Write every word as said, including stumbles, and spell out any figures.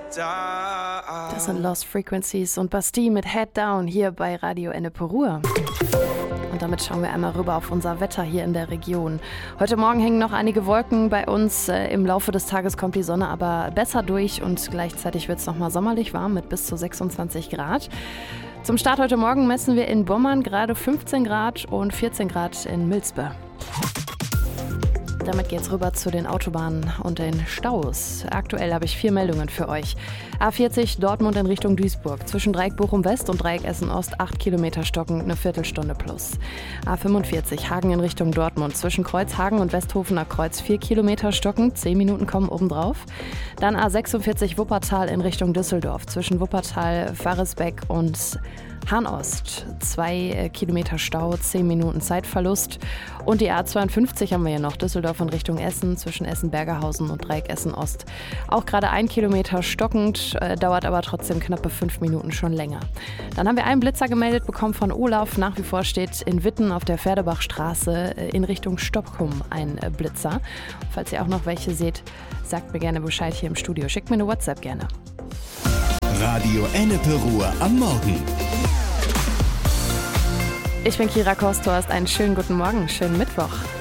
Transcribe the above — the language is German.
Das sind Lost Frequencies und Bastille mit Head Down hier bei Radio Ennepe Ruhr. Und damit schauen wir einmal rüber auf unser Wetter hier in der Region. Heute Morgen hängen noch einige Wolken bei uns. Im Laufe des Tages kommt die Sonne aber besser durch und gleichzeitig wird es nochmal sommerlich warm mit bis zu sechsundzwanzig Grad. Zum Start heute Morgen messen wir in Bommern gerade fünfzehn Grad und vierzehn Grad in Milsbe. Damit geht's rüber zu den Autobahnen und den Staus. Aktuell habe ich vier Meldungen für euch. A vierzig Dortmund in Richtung Duisburg. Zwischen Dreieck Bochum West und Dreieck Essen Ost acht Kilometer stockend, eine Viertelstunde plus. A fünfundvierzig Hagen in Richtung Dortmund. Zwischen Kreuz Hagen und Westhofener Kreuz vier Kilometer stockend, zehn Minuten kommen obendrauf. Dann A sechsundvierzig Wuppertal in Richtung Düsseldorf. Zwischen Wuppertal, Varresbeck und Hahn-Ost, zwei Kilometer Stau, zehn Minuten Zeitverlust. Und die A zweiundfünfzig haben wir hier noch, Düsseldorf in Richtung Essen, zwischen Essen-Bergerhausen und Dreieck Essen-Ost. Auch gerade ein Kilometer stockend, äh, dauert aber trotzdem knappe fünf Minuten schon länger. Dann haben wir einen Blitzer gemeldet bekommen von Olaf. Nach wie vor steht in Witten auf der Pferdebachstraße äh, in Richtung Stockholm ein äh, Blitzer. Falls ihr auch noch welche seht, sagt mir gerne Bescheid hier im Studio. Schickt mir eine WhatsApp gerne. Radio Ennepe Ruhr am Morgen. Ich bin Kira Kosthorst, einen schönen guten Morgen, schönen Mittwoch.